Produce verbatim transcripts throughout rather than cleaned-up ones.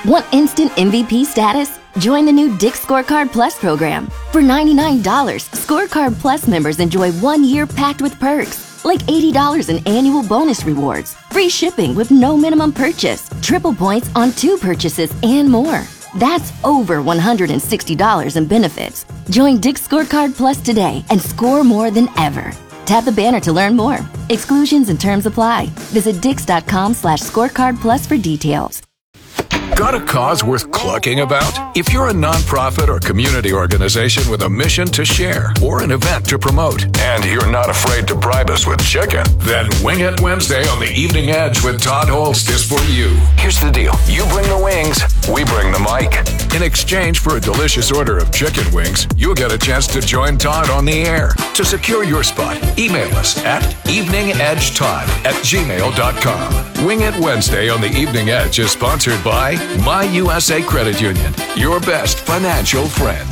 Want instant M V P status? Join the new Dick's Scorecard Plus program. For ninety-nine dollars, Scorecard Plus members enjoy one year packed with perks, like eighty dollars in annual bonus rewards, free shipping with no minimum purchase, triple points on two purchases, and more. That's over one hundred sixty dollars in benefits. Join Dick's Scorecard Plus today and score more than ever. Tap the banner to learn more. Exclusions and terms apply. Visit dix.com slash scorecard plus for details. Got a cause worth clucking about? If you're a nonprofit or community organization with a mission to share or an event to promote, and you're not afraid to bribe us with chicken, then Wing It Wednesday on the Evening Edge with Todd Holst is for you. Here's the deal. You bring the wings, we bring the mic. In exchange for a delicious order of chicken wings, you'll get a chance to join Todd on the air. To secure your spot, email us at eveningedgetodd at gmail dot com. Wing It Wednesday on the Evening Edge is sponsored by My U S A Credit Union, your best financial friend.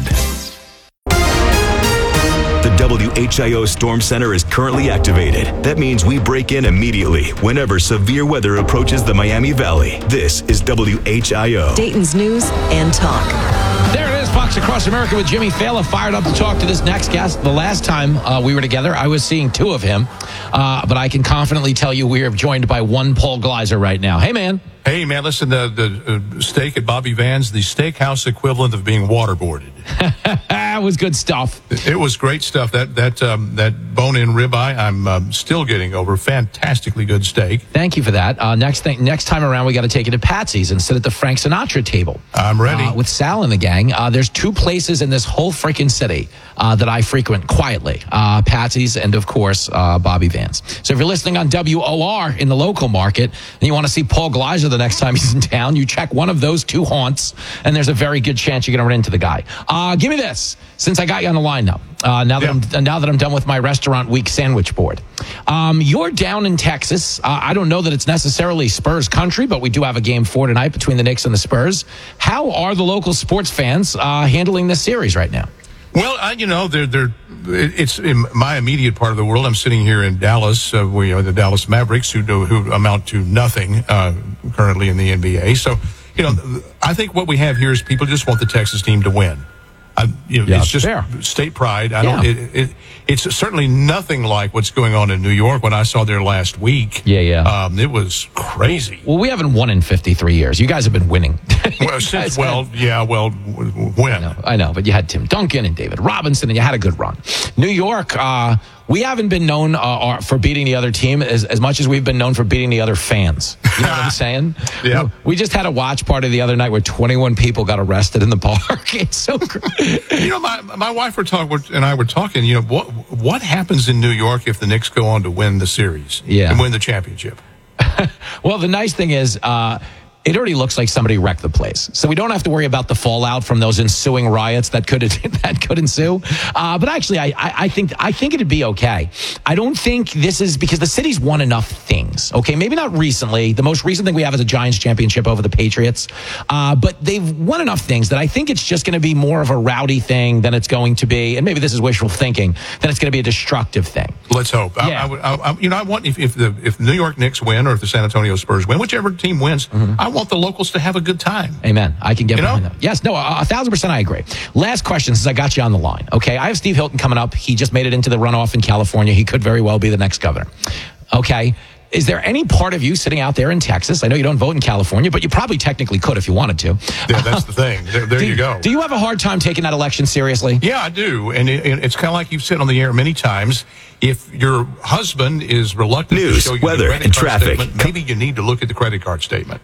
The W H I O Storm Center is currently activated. That means we break in immediately whenever severe weather approaches the Miami Valley. This is W H I O, Dayton's News and Talk. There it is, Fox Across America with Jimmy Fallon, fired up to talk to this next guest. The last time uh, we were together, I was seeing two of him, uh, but I can confidently tell you we are joined by one Paul Gleiser right now. Hey, man. Hey, man, listen, the, the uh, steak at Bobby Van's, the steakhouse equivalent of being waterboarded. That was good stuff. It was great stuff. That that um, that bone-in ribeye, I'm um, still getting over. Fantastically good steak. Thank you for that. Uh, next thing, next time around, we got to take you to Patsy's and sit at the Frank Sinatra table. I'm ready. Uh, with Sal and the gang. Uh, there's two places in this whole freaking city uh, that I frequent quietly. Uh, Patsy's and, of course, uh, Bobby Van's. So if you're listening on W O R in the local market and you want to see Paul Gleiser the next time he's in town, you check one of those two haunts, and there's a very good chance you're going to run into the guy. Uh, give me this, since I got you on the line now. Uh, now that yeah. I'm now that I'm done with my restaurant week sandwich board, um, you're down in Texas. Uh, I don't know that it's necessarily Spurs country, but we do have a game four tonight between the Knicks and the Spurs. How are the local sports fans uh, handling this series right now? Well, I, you know, they're they're. It's in my immediate part of the world. I'm sitting here in Dallas. Uh, we are the Dallas Mavericks, who do, who amount to nothing uh, currently in the N B A. So, you know, I think what we have here is people just want the Texas team to win. I, you know, yeah, it's just fair. state pride. I yeah. don't. It, it, it's certainly nothing like what's going on in New York. When I saw there last week, yeah, yeah, um, it was crazy. Well, we haven't won in fifty-three years. You guys have been winning. well, since, well, had, yeah, well, when? I know, I know, but you had Tim Duncan and David Robinson, and you had a good run. New York, uh, we haven't been known uh, for beating the other team as, as much as we've been known for beating the other fans. You know what I'm saying? Yeah. We just had a watch party the other night where twenty-one people got arrested in the park. It's so crazy. You know, my my wife were talking, and I were talking. You know, what what happens in New York if the Knicks go on to win the series yeah. and win the championship? Well, the nice thing is, uh, it already looks like somebody wrecked the place, so we don't have to worry about the fallout from those ensuing riots that could that could ensue. Uh, but actually, I, I, I think I think it'd be okay. I don't think this is because the city's won enough things. Okay, maybe not recently. The most recent thing we have is a Giants championship over the Patriots, uh, but they've won enough things that I think it's just going to be more of a rowdy thing than it's going to be, and maybe this is wishful thinking, than it's going to be a destructive thing. Let's hope. Yeah. I, I, I, you know, I want if, if the if the New York Knicks win or if the San Antonio Spurs win, whichever team wins, mm-hmm. I want the locals to have a good time. Amen. I can get you behind know? that. Yes, no, a, a thousand percent I agree. Last question, since I got you on the line. Okay, I have Steve Hilton coming up. He just made it into the runoff in California. He could very well be the next governor. Okay. Is there any part of you sitting out there in Texas? I know you don't vote in California, but you probably technically could if you wanted to. Yeah, that's the thing. There, there do, you go. Do you have a hard time taking that election seriously? Yeah, I do. And it, it's kind of like you've said on the air many times. If your husband is reluctant News, to show you weather, the credit and card traffic. statement, maybe you need to look at the credit card statement.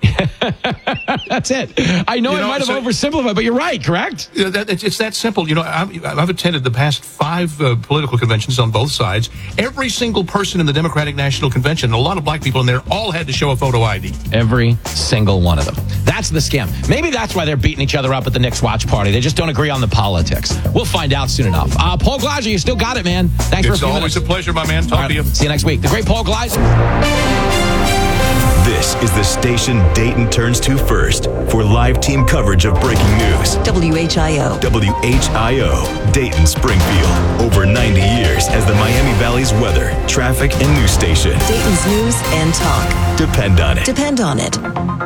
That's it. I know, you I know, might have so, oversimplified, but you're right, correct? You know, that, it's, it's that simple. You know, I've, I've attended the past five uh, political conventions on both sides. Every single person in the Democratic National Convention, a lot of black people in there, all had to show a photo I D. Every single one of them. That's the scam. Maybe that's why they're beating each other up at the Knicks watch party. They just don't agree on the politics. We'll find out soon enough. Uh, Paul Gleiser, you still got it, man. Thanks it's for a few always minutes. a pleasure, my man. Talk right, to you. See you next week. The great Paul Gleiser. This is the station Dayton turns to first for live team coverage of breaking news. W H I O. W H I O, Dayton, Springfield. Over ninety years as the Miami Valley's weather, traffic, and news station. Dayton's News and Talk. Depend on it. Depend on it.